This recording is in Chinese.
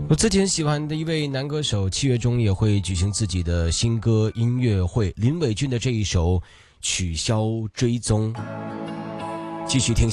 我之前喜欢的一位男歌手，7月中也会举行自己的新歌音乐会，林伟俊的这一首《取消追踪》，继续听。